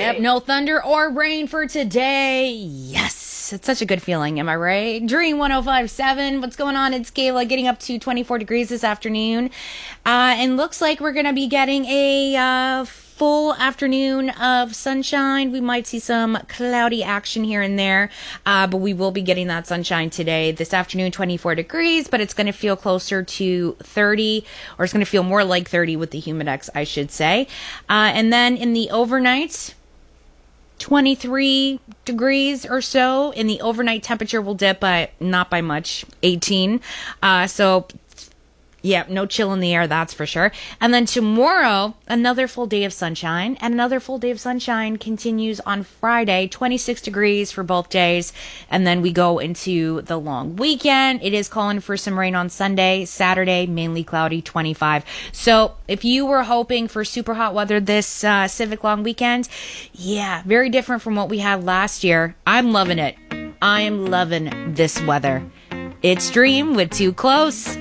Yep, no thunder or rain for today. Yes, it's such a good feeling, am I right? Dream 105.7, what's going on? It's Kayla, getting up to 24 degrees this afternoon. And looks like we're going to be getting a full afternoon of sunshine. We might see some cloudy action here and there, but we will be getting that sunshine today. This afternoon, 24 degrees, but it's going to feel closer to 30, or it's going to feel more like 30 with the Humidex, I should say. And then in the overnight, 23 degrees or so. In the overnight, temperature will dip, but not by much, 18. So yeah, no chill in the air, that's for sure. And then tomorrow, another full day of sunshine. And another full day of sunshine continues on Friday, 26 degrees for both days. And then we go into the long weekend. It is calling for some rain on Sunday. Saturday, mainly cloudy, 25. So if you were hoping for super hot weather this Civic long weekend, yeah, very different from what we had last year. I'm loving it. I am loving this weather. It's Dream with Too Close.